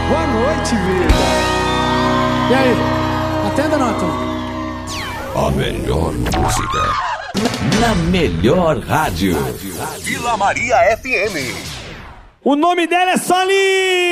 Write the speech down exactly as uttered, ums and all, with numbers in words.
Boa noite, vida. E aí? Atenda ou não atenda? A melhor música na melhor rádio. Vila Maria F M. O nome dela é Soli!